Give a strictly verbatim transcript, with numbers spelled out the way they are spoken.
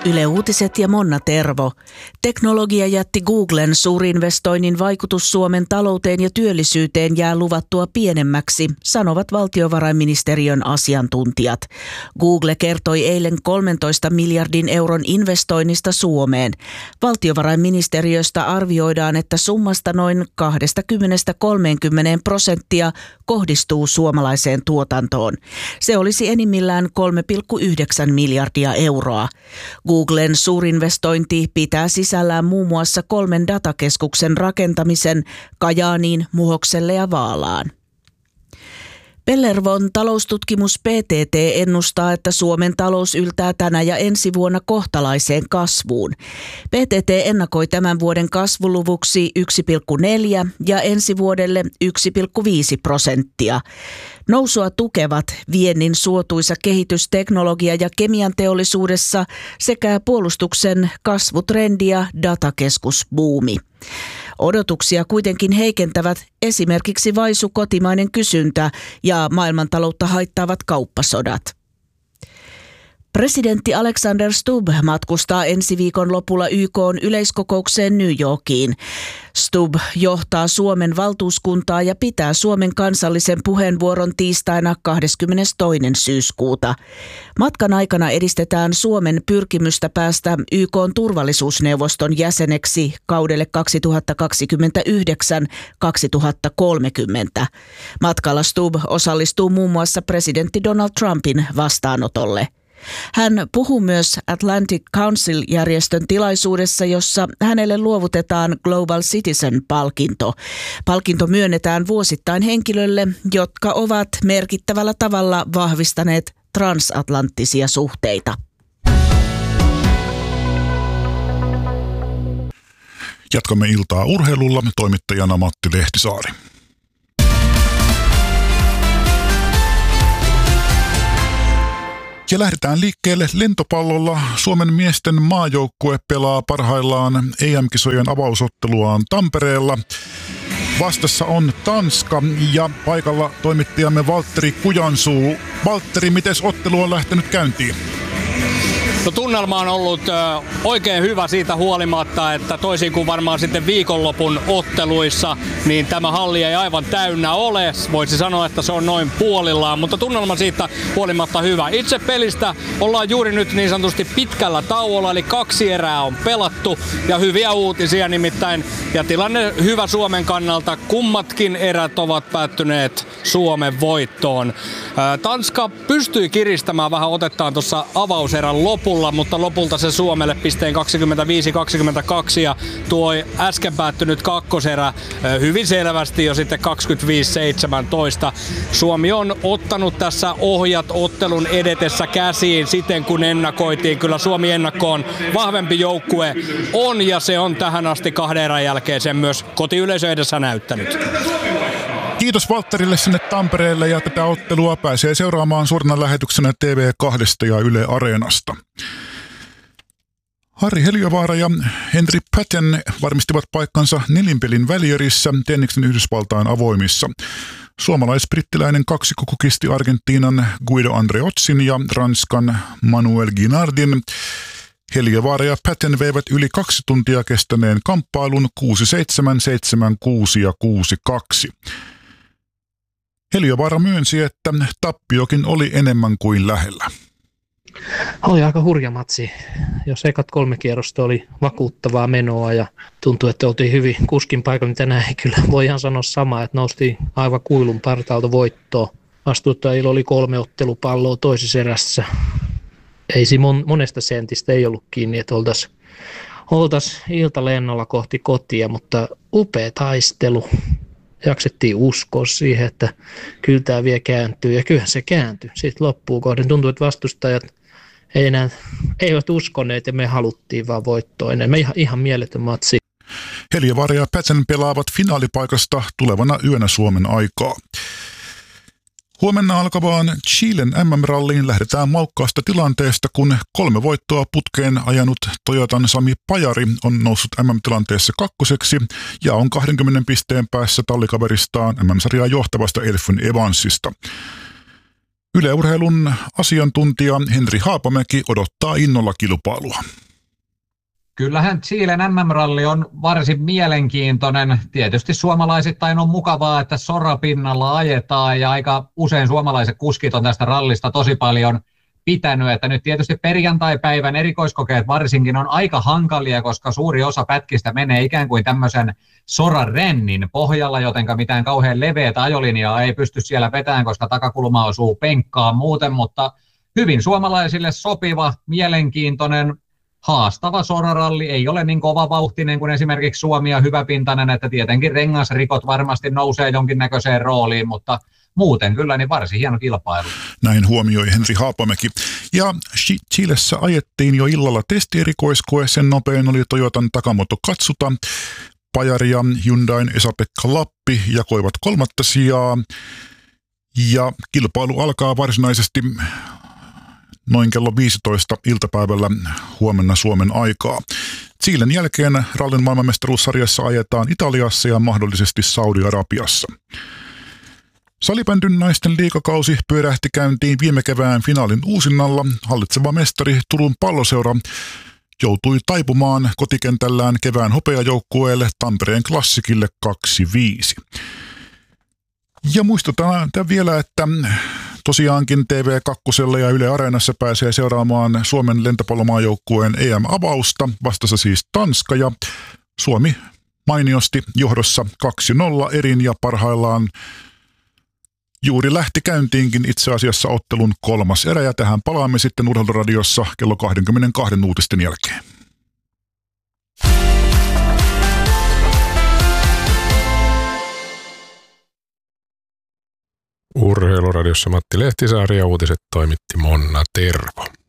Yle Uutiset ja Monna Tervo. Teknologiajätti Googlen suurinvestoinnin vaikutus Suomen talouteen ja työllisyyteen jää luvattua pienemmäksi, sanovat valtiovarainministeriön asiantuntijat. Google kertoi eilen kolmentoista miljardin euron investoinnista Suomeen. Valtiovarainministeriöstä arvioidaan, että summasta noin kaksikymmentä kolmekymmentä prosenttia kohdistuu suomalaiseen tuotantoon. Se olisi enimmillään kolme pilkku yhdeksän miljardia euroa. Googlen suurinvestointi pitää sisällään muun muassa kolmen datakeskuksen rakentamisen Kajaaniin, Muhokselle ja Vaalaan. Pellervon taloustutkimus P T T ennustaa, että Suomen talous yltää tänä ja ensi vuonna kohtalaiseen kasvuun. P T T ennakoi tämän vuoden kasvuluvuksi yksi pilkku neljä ja ensi vuodelle yksi pilkku viisi prosenttia. Nousua tukevat viennin suotuisa kehitys teknologia- ja kemian teollisuudessa sekä puolustuksen kasvutrendi ja datakeskusbuumi. Odotuksia kuitenkin heikentävät esimerkiksi vaisu kotimainen kysyntä ja maailmantaloutta haittaavat kauppasodat. Presidentti Alexander Stubb matkustaa ensi viikon lopulla Y K:n yleiskokoukseen New Yorkiin. Stubb johtaa Suomen valtuuskuntaa ja pitää Suomen kansallisen puheenvuoron tiistaina kahdeskymmenestoinen syyskuuta. Matkan aikana edistetään Suomen pyrkimystä päästä Y K:n turvallisuusneuvoston jäseneksi kaudelle kaksituhattakaksikymmentäyhdeksän kaksituhattakolmekymmentä. Matkalla Stubb osallistuu muun muassa presidentti Donald Trumpin vastaanotolle. Hän puhuu myös Atlantic Council-järjestön tilaisuudessa, jossa hänelle luovutetaan Global Citizen-palkinto. Palkinto myönnetään vuosittain henkilölle, jotka ovat merkittävällä tavalla vahvistaneet transatlanttisia suhteita. Jatkamme iltaa urheilulla, toimittajana Matti Lehtisaari. Ja lähdetään liikkeelle lentopallolla. Suomen miesten maajoukkue pelaa parhaillaan E M-kisojen avausotteluaan Tampereella. Vastassa on Tanska ja paikalla toimittajamme Valtteri Kujansuu. Valtteri, miten ottelu on lähtenyt käyntiin? No, tunnelma on ollut ö, oikein hyvä siitä huolimatta, että toisin kuin varmaan sitten viikonlopun otteluissa, niin tämä halli ei aivan täynnä ole. Voisi sanoa, että se on noin puolillaan, mutta tunnelma siitä huolimatta hyvä. Itse pelistä ollaan juuri nyt niin sanotusti pitkällä tauolla, eli kaksi erää on pelattu ja hyviä uutisia nimittäin. Ja tilanne hyvä Suomen kannalta. Kummatkin erät ovat päättyneet Suomen voittoon. Ä, Tanska pystyi kiristämään vähän otettaan tuossa avauserän lopulla, mutta lopulta se Suomelle pisteen kaksikymmentäviisi kaksikymmentäkaksi ja tuo äsken päättynyt kakkoserä hyvin selvästi jo sitten kaksikymmentäviisi seitsemäntoista. Suomi on ottanut tässä ohjat ottelun edetessä käsiin siten kun ennakoitiin. Kyllä Suomi ennakkoon vahvempi joukkue on ja se on tähän asti kahden erän jälkeen sen myös kotiyleisö edessä näyttänyt. Kiitos Valtterille sinne Tampereelle ja tätä ottelua pääsee seuraamaan suorana lähetyksenä T V kaksi ja Yle Areenasta. Harri Heliövaara ja Henry Patton varmistivat paikkansa nelinpelin välierissä tenniksen Yhdysvaltain avoimissa. Suomalais-brittiläinen kaksikko kukisti Argentiinan Guido Andreozzin ja Ranskan Manuel Guinardin. Heliövaara ja Patton veivät yli kaksi tuntia kestäneen kamppailun kuusi seitsemän, seitsemän kuusi ja kuusi kaksi. Heliövaara myönsi, että tappiokin oli enemmän kuin lähellä. Oli aika hurja matsi. Jos ekat kolme kierrosta oli vakuuttavaa menoa ja tuntui, että oltiin hyvin kuskin paikalla, niin tänään ei kyllä voi ihan sanoa samaa, että noustiin aivan kuilun partaalta voittoon. Vastuuttajilla oli kolme ottelupalloa toisessa erässä. Ei siinä monesta sentistä ei ollut kiinni, että oltaisiin oltais iltalennolla kohti kotia, mutta upea taistelu. Jaksettiin uskoa siihen, että kyllä tämä vielä kääntyy ja kyllähän se kääntyi. Sitten loppuun kohden tuntui, että vastustajat ei enää, eivät uskoneet ja me haluttiin vaan voittoa enemmän. Ihan, ihan mieletön matsi. Heliövaara ja Patton pelaavat finaalipaikasta tulevana yönä Suomen aikaa. Huomenna alkavaan Chilen M M-ralliin lähdetään maukkaasta tilanteesta, kun kolme voittoa putkeen ajanut Toyotan Sami Pajari on noussut M M-tilanteessa kakkoseksi ja on kaksikymmentä pisteen päässä tallikaveristaan M M-sarjaa johtavasta Elfyn Evansista. Yle Urheilun asiantuntija Henri Haapamäki odottaa innolla kilpailua. Kyllähän Chilen M M-ralli on varsin mielenkiintoinen. Tietysti suomalaisittain on mukavaa, että sorapinnalla ajetaan ja aika usein suomalaiset kuskit on tästä rallista tosi paljon pitänyt. Että nyt tietysti perjantai-päivän erikoiskokeet varsinkin on aika hankalia, koska suuri osa pätkistä menee ikään kuin tämmöisen sorarennin pohjalla, jotenka mitään kauhean leveätä ajolinjaa ei pysty siellä vetämään, koska takakulma osuu penkkaan muuten, mutta hyvin suomalaisille sopiva, mielenkiintoinen, haastava soraralli, ei ole niin kovavauhtinen kuin esimerkiksi Suomi ja hyväpintainen, että tietenkin rengasrikot varmasti nousee jonkinnäköiseen rooliin, mutta muuten kyllä niin varsin hieno kilpailu. Näin huomioi Henri Haapamäki. Ja Chilessä ajettiin jo illalla testierikoiskoe, sen nopein oli Toyotan Takamoto Katsuta. Pajari ja Hyundain Esa-Pekka Lappi jakoivat kolmatta sijaa ja kilpailu alkaa varsinaisesti noin kello viisitoista iltapäivällä huomenna Suomen aikaa. Chilen jälkeen rallin maailmanmestaruussarjassa ajetaan Italiassa ja mahdollisesti Saudi-Arabiassa. Salibändyn naisten liigakausi pyörähti käyntiin viime kevään finaalin uusinnalla. Hallitseva mestari Turun Palloseura joutui taipumaan kotikentällään kevään hopeajoukkueelle Tampereen Klassikille kaksi viisi. Ja muistutan vielä, että tosiaankin T V kaksi ja Yle Areenassa pääsee seuraamaan Suomen lentopallomaajoukkueen E M-avausta. Vastassa siis Tanska ja Suomi mainiosti johdossa kaksi nolla erin ja parhaillaan juuri lähti käyntiinkin itse asiassa ottelun kolmas erä ja tähän palaamme sitten Urheiluradiossa kello kaksikymmentäkaksi uutisten jälkeen. Urheiluradiossa Matti Lehtisaari ja uutiset toimitti Monna Tervo.